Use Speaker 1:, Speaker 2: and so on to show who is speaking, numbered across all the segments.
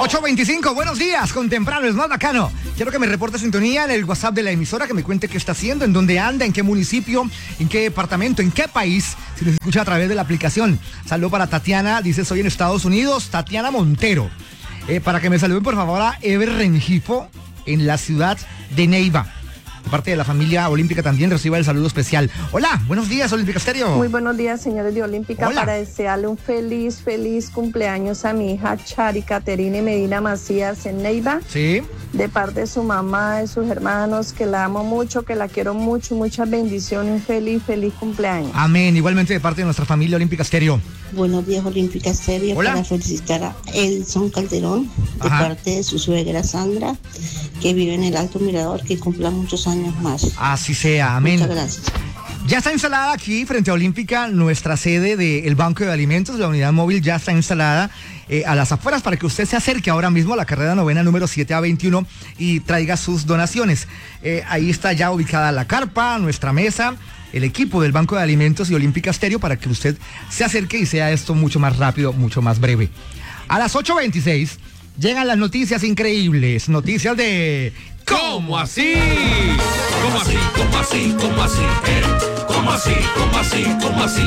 Speaker 1: 8:25, buenos días, con temprano, es más bacano. Quiero que me reporte sintonía en el WhatsApp de la emisora, que me cuente qué está haciendo, en dónde anda, en qué municipio, en qué departamento, en qué país, si nos escucha a través de la aplicación. Saludo para Tatiana, dice, soy en Estados Unidos, Tatiana Montero. Para que me saluden por favor a Ever Rengifo, en la ciudad de Neiva. De parte de la familia olímpica también reciba el saludo especial. Hola, buenos días, Olímpica Estéreo.
Speaker 2: Muy buenos días, señores de Olímpica. Hola. Para desearle un feliz cumpleaños a mi hija Chari Caterine Medina Macías en Neiva.
Speaker 1: Sí.
Speaker 2: De parte de su mamá, de sus hermanos, que la amo mucho, que la quiero mucho, muchas bendiciones, feliz cumpleaños.
Speaker 1: Amén, igualmente de parte de nuestra familia Olímpica Estéreo.
Speaker 3: Buenos días, Olímpica Estéreo.
Speaker 1: Hola.
Speaker 3: Para felicitar a Edson Calderón, de parte de su suegra Sandra, que vive en el Alto Mirador, que cumpla muchos años más.
Speaker 1: Así sea, amén.
Speaker 3: Muchas gracias.
Speaker 1: Ya está instalada aquí frente a Olímpica nuestra sede del Banco de Alimentos. La unidad móvil ya está instalada a las afueras para que usted se acerque ahora mismo a la carrera novena número 7A21 y traiga sus donaciones. Ahí está ya ubicada la carpa, nuestra mesa, el equipo del Banco de Alimentos y Olímpica Estéreo para que usted se acerque y sea esto mucho más rápido, mucho más breve. A las 8:26 llegan las noticias increíbles, noticias de...
Speaker 4: ¿Cómo así? ¿Cómo así? ¿Cómo así? ¿Cómo así? ¿Cómo así? ¿Cómo así? ¿Cómo así?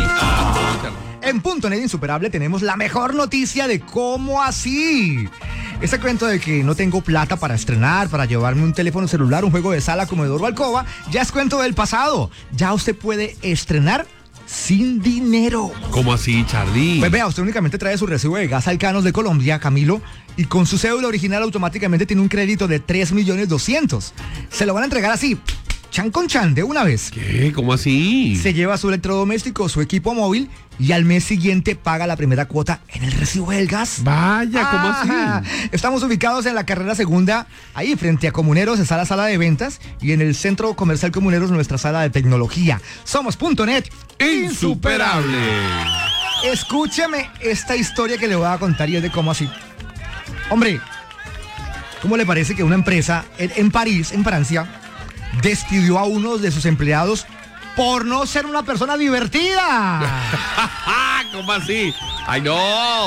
Speaker 1: En Punto Net Insuperable tenemos la mejor noticia de cómo así. Ese cuento de que no tengo plata para estrenar, para llevarme un teléfono celular, un juego de sala, comedor o alcoba, ya es cuento del pasado. Ya usted puede estrenar sin dinero.
Speaker 4: ¿Cómo así, Charlie?
Speaker 1: Pues vea, usted únicamente trae su recibo de gas Alcanos de Colombia, Camilo, y con su cédula original automáticamente tiene un crédito de 3.200.000. Se lo van a entregar así, chan con chan, de una vez.
Speaker 4: ¿Qué? ¿Cómo así?
Speaker 1: Se lleva su electrodoméstico, su equipo móvil, y al mes siguiente paga la primera cuota en el recibo del gas.
Speaker 4: Vaya, ¿cómo así?
Speaker 1: Estamos ubicados en la carrera segunda, ahí frente a Comuneros está la sala de ventas, y en el centro comercial Comuneros nuestra sala de tecnología. Somos Punto Net
Speaker 4: Insuperable.
Speaker 1: Escúcheme esta historia que le voy a contar y es de cómo así. Hombre, ¿cómo le parece que una empresa en París, en Francia, despidió a uno de sus empleados por no ser una persona divertida?
Speaker 4: ¿Cómo así? ¡Ay, no!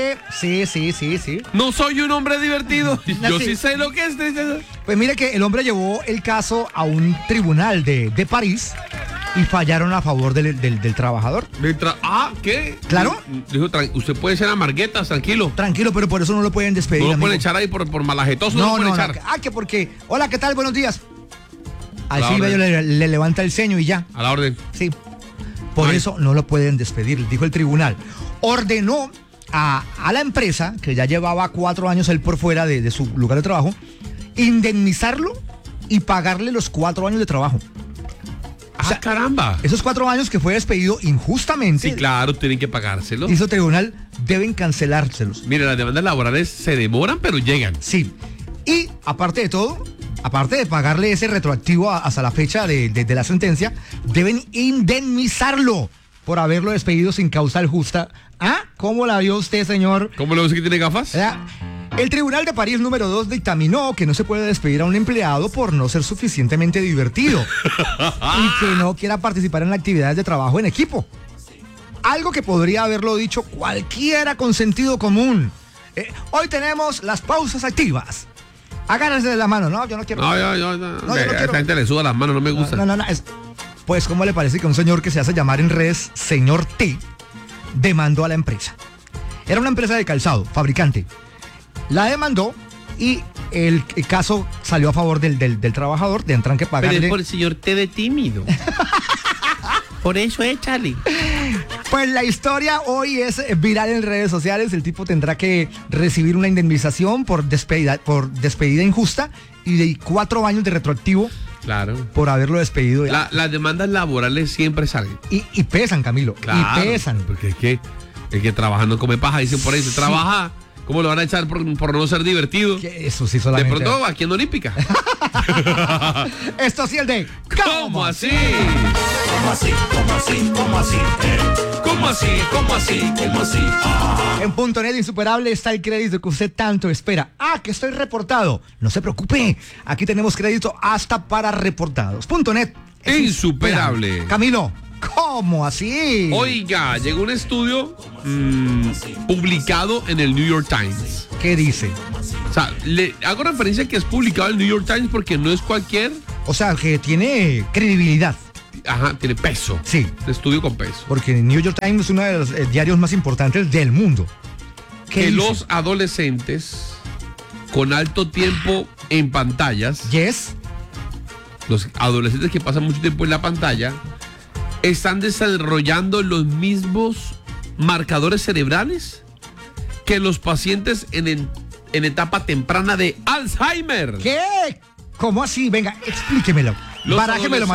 Speaker 1: Sí.
Speaker 4: No soy un hombre divertido. Yo
Speaker 1: Sí.
Speaker 4: sí sé lo que es.
Speaker 1: Pues mire que el hombre llevó el caso a un tribunal de París y fallaron a favor del trabajador.
Speaker 4: ¿Qué?
Speaker 1: ¿Claro?
Speaker 4: Dijo, usted puede ser amarguetas, tranquilo.
Speaker 1: Tranquilo, pero por eso no lo pueden despedir.
Speaker 4: No lo
Speaker 1: amigo.
Speaker 4: pueden echar ahí por malajetoso. No lo pueden echar.
Speaker 1: Que porque, hola, ¿qué tal? Buenos días.
Speaker 4: A la
Speaker 1: Así
Speaker 4: orden.
Speaker 1: le levanta el ceño y ya.
Speaker 4: A la orden.
Speaker 1: Sí. Por eso no lo pueden despedir, dijo el tribunal. Ordenó a la empresa, que ya llevaba 4 años él por fuera de su lugar de trabajo, indemnizarlo y pagarle los 4 años de trabajo. O sea,
Speaker 4: Caramba.
Speaker 1: Esos 4 años que fue despedido injustamente.
Speaker 4: Sí, claro, tienen que pagárselo.
Speaker 1: Hizo tribunal, deben cancelárselos.
Speaker 4: Mire, las demandas laborales se demoran, pero llegan.
Speaker 1: Sí. Y aparte de todo, aparte de pagarle ese retroactivo hasta la fecha de la sentencia, deben indemnizarlo por haberlo despedido sin causal justa. ¿Cómo la vio usted, señor?
Speaker 4: ¿Cómo lo ves que tiene gafas?
Speaker 1: El Tribunal de París número 2 dictaminó que no se puede despedir a un empleado por no ser suficientemente divertido y que no quiera participar en actividades de trabajo en equipo. Algo que podría haberlo dicho cualquiera con sentido común. Hoy tenemos las pausas activas. Agárrense de la mano, ¿no? Yo no quiero.
Speaker 4: No,
Speaker 1: yo no quiero.
Speaker 4: esta gente le suda las manos, no me gusta.
Speaker 1: No. Pues, ¿cómo le parece que un señor que se hace llamar en redes Señor T demandó a la empresa? Era una empresa de calzado, fabricante. La demandó y el caso salió a favor del trabajador, tendrán que pagarle.
Speaker 4: Pero es por el señor T de tímido. Por eso es, Charlie.
Speaker 1: Pues la historia hoy es viral en redes sociales. El tipo tendrá que recibir una indemnización por despedida injusta y de 4 años de retroactivo.
Speaker 4: Claro.
Speaker 1: Por haberlo despedido.
Speaker 4: Las demandas laborales siempre salen.
Speaker 1: Y pesan, Camilo.
Speaker 4: Claro,
Speaker 1: y pesan.
Speaker 4: Porque es que trabajando come paja, dicen por ahí, se trabaja. ¿Cómo lo van a echar por no ser divertido?
Speaker 1: Eso sí solamente.
Speaker 4: De pronto aquí en Olímpica.
Speaker 1: Esto sí el de
Speaker 4: ¿Cómo así?
Speaker 5: ¿Cómo así? ¿Cómo así? ¿Cómo así? ¿Cómo así? ¿Cómo así? ¿Cómo así?
Speaker 1: En Punto Net Insuperable está el crédito que usted tanto espera. Que estoy reportado. No se preocupe. Aquí tenemos crédito hasta para reportados. Punto Net
Speaker 4: Insuperable.
Speaker 1: Camilo, ¿Cómo así?
Speaker 4: Oiga, llegó un estudio publicado en el New York Times.
Speaker 1: ¿Qué dice?
Speaker 4: O sea, le hago referencia a que es publicado en el New York Times porque no es cualquier...
Speaker 1: O sea, que tiene credibilidad.
Speaker 4: Ajá, tiene peso.
Speaker 1: Sí.
Speaker 4: Estudio con peso.
Speaker 1: Porque el New York Times es uno de los diarios más importantes del mundo.
Speaker 4: Que
Speaker 1: dice?
Speaker 4: los adolescentes con alto tiempo en pantallas,
Speaker 1: Yes.
Speaker 4: los adolescentes que pasan mucho tiempo en la pantalla, están desarrollando los mismos marcadores cerebrales que los pacientes en etapa temprana de Alzheimer.
Speaker 1: ¿Qué? ¿Cómo así? Venga, explíquemelo. Barájemelo más.